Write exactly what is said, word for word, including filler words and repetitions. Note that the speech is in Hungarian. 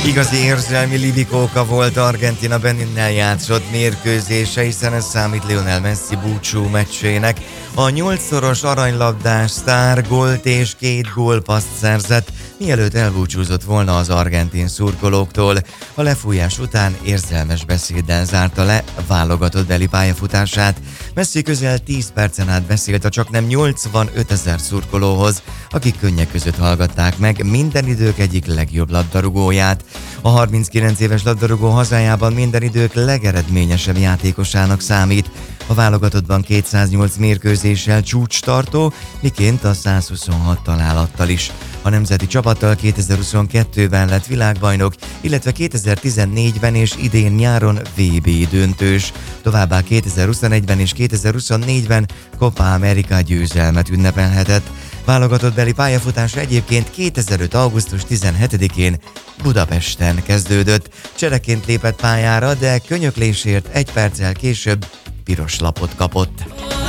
Igazi érzelmi libikóka volt Argentína Beninnel játszott mérkőzése, hiszen ez számít Lionel Messi búcsú meccsének. A nyolcszoros aranylabdás sztár gólt és két gólpasszt szerzett, mielőtt elbúcsúzott volna az argentin szurkolóktól. A lefújás után érzelmes beszéddel zárta le válogatotbeli pályafutását. Messi közel tíz percen át beszélt a csaknem nyolcvanötezer szurkolóhoz, akik könnyek között hallgatták meg minden idők egyik legjobb labdarúgóját. A harminckilenc éves labdarúgó hazájában minden idők legeredményesebb játékosának számít. A válogatottban kétszáznyolc mérkőzéssel csúcstartó, miként a százhuszonhat találattal is. A nemzeti csapattal kétezer-huszonkettőben lett világbajnok, illetve kétezer-tizennégyben és idén nyáron vé bé döntős. Továbbá kétezer-huszonegyben és kétezer-huszonnégyben Copa America győzelmet ünnepelhetett. Válogatottbeli pályafutása egyébként kétezer-öt. augusztus tizenhetedikén Budapesten kezdődött. Csereként lépett pályára, de könyöklésért egy perccel később piros lapot kapott.